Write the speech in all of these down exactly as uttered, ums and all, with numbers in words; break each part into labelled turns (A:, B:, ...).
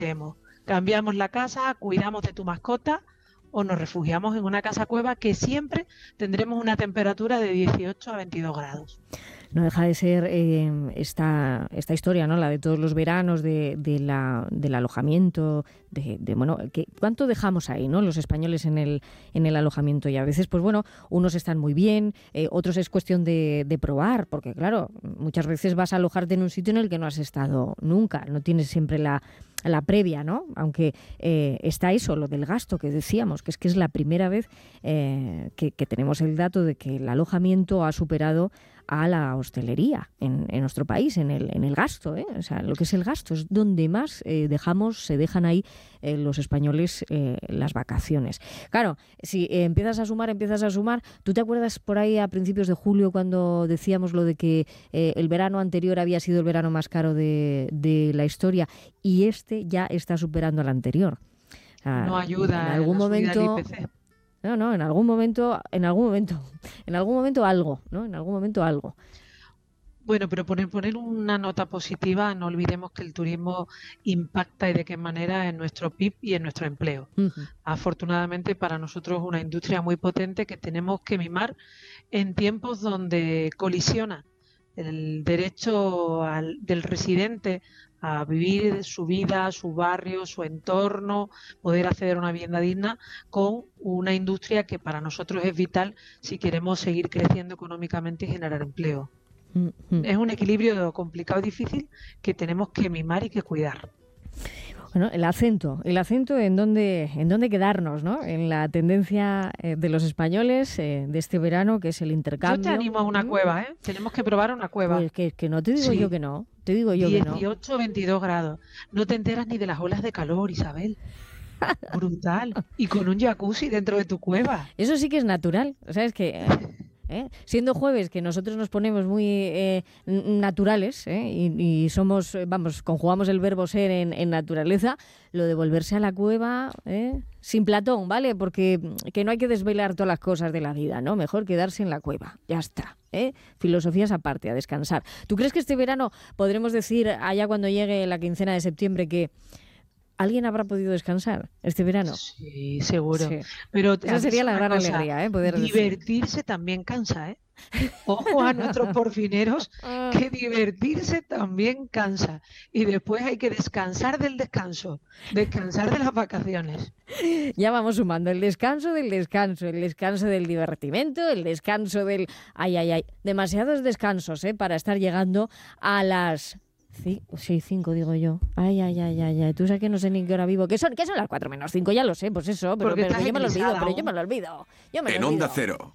A: hacemos. Cambiamos la casa, cuidamos de tu mascota o nos refugiamos en una casa cueva que siempre tendremos una temperatura de dieciocho a veintidós grados.
B: No deja de ser eh, esta, esta historia, ¿no? La de todos los veranos, de, de la, del alojamiento, de, de bueno, que, ¿cuánto dejamos ahí, ¿no? Los españoles en el, en el alojamiento, y a veces, pues bueno, unos están muy bien, eh, otros es cuestión de, de probar, porque claro, muchas veces vas a alojarte en un sitio en el que no has estado nunca, no tienes siempre la la previa, ¿no? Aunque eh, está eso, lo del gasto que decíamos, que es que es la primera vez eh, que, que tenemos el dato de que el alojamiento ha superado a la hostelería en, en nuestro país, en el, en el gasto, ¿eh? O sea, lo que es el gasto es donde más eh, dejamos, se dejan ahí eh, los españoles eh, las vacaciones. Claro, si eh, empiezas a sumar, empiezas a sumar, ¿tú te acuerdas por ahí a principios de julio cuando decíamos lo de que eh, el verano anterior había sido el verano más caro de, de la historia y este ya está superando al anterior? O sea,
A: no ayuda
B: en algún
A: la
B: momento.
A: del I P C.
B: No, no, en algún momento, en algún momento, en algún momento algo, ¿no? En algún momento algo.
A: Bueno, pero poner, poner una nota positiva, no olvidemos que el turismo impacta y de qué manera en nuestro P I B y en nuestro empleo. Uh-huh. Afortunadamente para nosotros es una industria muy potente que tenemos que mimar en tiempos donde colisiona el derecho al, del residente a vivir su vida, su barrio, su entorno, poder acceder a una vivienda digna con una industria que para nosotros es vital si queremos seguir creciendo económicamente y generar empleo. Mm-hmm. Es un equilibrio complicado y difícil que tenemos que mimar y que cuidar.
B: Bueno, el acento, el acento en dónde, en dónde quedarnos, ¿no? En la tendencia eh, de los españoles eh, de este verano, que es el intercambio.
A: Yo te animo a una ¿Mm? cueva, ¿eh? Tenemos que probar una cueva.
B: Pues que, que no te digo sí. yo que no, te digo yo
A: dieciocho,
B: que no.
A: dieciocho, veintidós grados. No te enteras ni de las olas de calor, Isabel. Brutal. Y con un jacuzzi dentro de tu cueva.
B: Eso sí que es natural, ¿sabes? Que... ¿Eh? Siendo jueves, que nosotros nos ponemos muy eh, naturales ¿eh? y, y somos, vamos, conjugamos el verbo ser en, en naturaleza, lo de volverse a la cueva ¿eh? sin Platón, ¿vale? Porque que no hay que desvelar todas las cosas de la vida, ¿no? Mejor quedarse en la cueva, ya está. ¿eh? Filosofías aparte, a descansar. ¿Tú crees que este verano podremos decir, allá cuando llegue la quincena de septiembre, que ¿alguien habrá podido descansar este verano?
A: Sí, seguro. Sí.
B: Pero esa sería la gran cosa, alegría, ¿eh? Poder
A: divertirse
B: decir.
A: También cansa, ¿eh? Ojo a nuestros porfineros, que divertirse también cansa. Y después hay que descansar del descanso, descansar de las vacaciones.
B: Ya vamos sumando el descanso del descanso, el descanso del divertimento, el descanso del... Ay, ay, ay. Demasiados descansos, ¿eh? Para estar llegando a las... Sí, sí, cinco digo yo. Ay, ay, ay, ay, ay. Tú sabes que no sé ni qué hora vivo. ¿Qué son? ¿Qué son las cuatro menos cinco? Ya lo sé, pues eso. Pero, pero yo me lo olvido, pero yo me lo olvido. Yo me
C: en
B: lo olvido.
C: Onda Cero.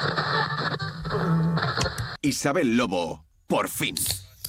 C: Isabel Lobo, por fin.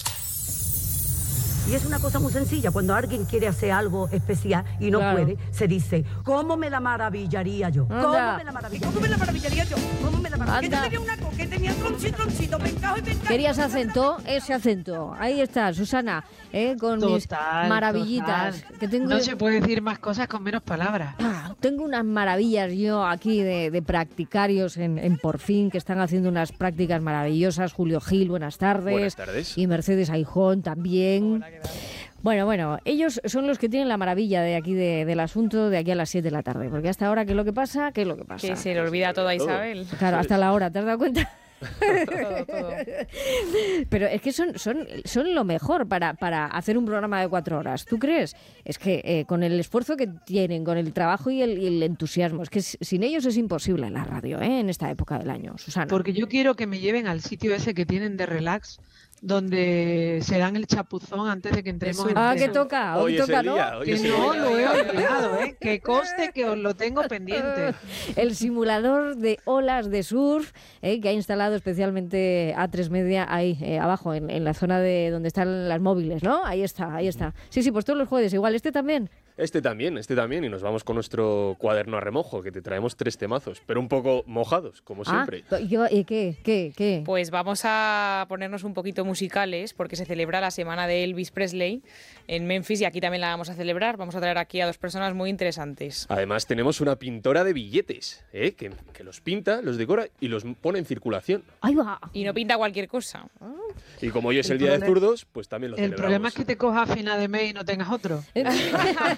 D: Y es una cosa muy sencilla. Cuando alguien quiere hacer algo especial y no claro. puede, se dice, ¿cómo me la maravillaría yo?
B: Anda.
D: ¿Cómo me la maravillaría? ¿Cómo me la maravillaría yo? ¿Cómo me la maravillaría? Que tenía una co, que tenía tronchito, tronchito, pencado y pencado.
B: ¿Querías acento? Ese acento. Ahí está, Susana, ¿eh? Con total, mis maravillitas.
A: Que tengo... No se puede decir más cosas con menos palabras.
B: Ah, tengo unas maravillas yo aquí de, de practicarios en, en Por Fin, que están haciendo unas prácticas maravillosas. Julio Gil, buenas tardes.
E: Buenas tardes.
B: Y Mercedes Aijón también. Bueno, bueno, ellos son los que tienen la maravilla de aquí de, del asunto de aquí a las siete de la tarde, porque hasta ahora, ¿qué es lo que pasa? ¿Qué es lo que pasa?
F: Que se le olvida todo a Isabel.
B: Claro, hasta la hora, ¿te has dado cuenta?
F: todo, todo.
B: Pero es que son, son, son lo mejor para, para hacer un programa de cuatro horas. ¿Tú crees? Es que eh, con el esfuerzo que tienen, con el trabajo y el, y el entusiasmo, es que sin ellos es imposible la radio, ¿eh? En esta época del año, Susana.
A: Porque yo quiero que me lleven al sitio ese que tienen de relax, donde se dan el chapuzón antes de que entremos en
B: Ah, que toca, hoy, hoy toca, ¿no?
A: Día, que no lo he olvidado, ¿eh? Que conste que os lo tengo pendiente.
B: El simulador de olas de surf, ¿eh? Que ha instalado especialmente A tres Media ahí eh, abajo, en, en la zona de donde están las móviles, ¿no? Ahí está, ahí está. Sí, sí, pues todos los jueves igual. ¿Este también?
E: Este también, este también, y nos vamos con nuestro cuaderno a remojo, que te traemos tres temazos, pero un poco mojados, como siempre.
B: Ah, yo, ¿y qué, qué, qué?
F: Pues vamos a ponernos un poquito musicales, porque se celebra la semana de Elvis Presley en Memphis, y aquí también la vamos a celebrar. Vamos a traer aquí a dos personas muy interesantes.
E: Además tenemos una pintora de billetes, ¿eh? que, que los pinta, los decora y los pone en circulación.
B: Ahí va.
F: Y no pinta cualquier cosa.
E: Y como hoy es el,
A: El
E: día de
A: problema-
E: zurdos, pues también lo
A: El
E: celebramos.
A: problema es que te cojas a final de mes y no tengas otro.